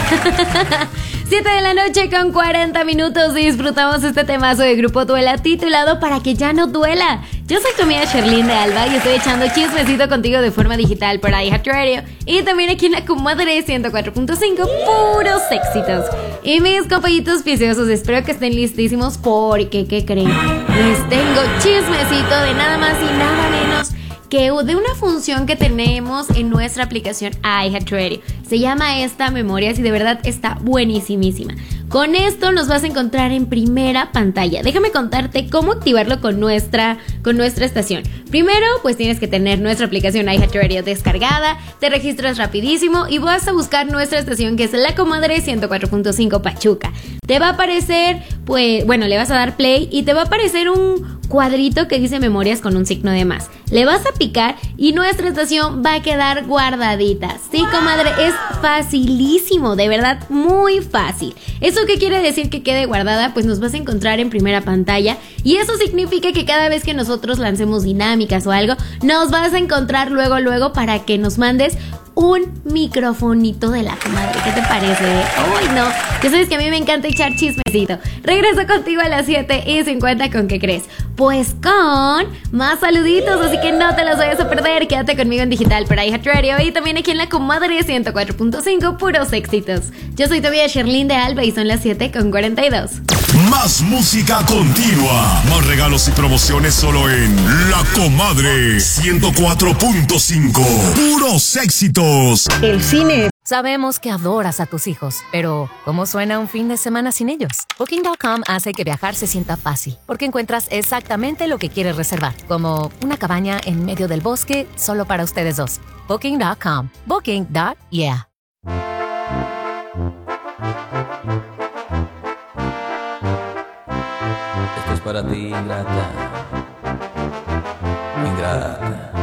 7 de la noche con 40 minutos y disfrutamos este temazo de Grupo Duela titulado Para que ya no duela. Yo soy tu amiga Sherlyn de Alba y estoy echando chismecito contigo de forma digital por iHeartRadio y también aquí en la comadre 104.5, puros éxitos. Y mis compañitos viciosos, espero que estén listísimos porque, ¿qué creen? Les tengo chismecito de nada más y nada menos que de una función que tenemos en nuestra aplicación iHeartRadio. Se llama esta Memorias y de verdad está buenísimísima. Con esto nos vas a encontrar en primera pantalla. Déjame contarte cómo activarlo con nuestra estación. Primero, pues tienes que tener nuestra aplicación iHeartRadio descargada, te registras rapidísimo y vas a buscar nuestra estación que es La Comadre 104.5 Pachuca. Te va a aparecer, pues, bueno, le vas a dar play y te va a aparecer un cuadrito que dice Memorias con un signo de más. Le vas a picar y nuestra estación va a quedar guardadita. Sí, comadre, es facilísimo, de verdad, muy fácil. ¿Eso qué quiere decir que quede guardada? Pues nos vas a encontrar en primera pantalla y eso significa que cada vez que nosotros lancemos dinámicas o algo, nos vas a encontrar luego para que nos mandes un microfonito de la comadre. ¿Qué te parece? Uy, no. Ya sabes que a mí me encanta echar chismecito. Regreso contigo a las 7:50. ¿Con qué crees? Pues con más saluditos, así que no te los vayas a perder. Quédate conmigo en digital por iHeartRadio y también aquí en la comadre 104.5, puros éxitos. Yo soy tu amiga Sherlyn de Alba y son las 7:42. Más música continua, más regalos y promociones solo en La Comadre 104.5. Puros éxitos. El cine. Sabemos que adoras a tus hijos, pero ¿cómo suena un fin de semana sin ellos? Booking.com hace que viajar se sienta fácil, porque encuentras exactamente lo que quieres reservar, como una cabaña en medio del bosque solo para ustedes dos. Booking.com. Booking.yeah. Esto es para ti, ingrata. Ingrata.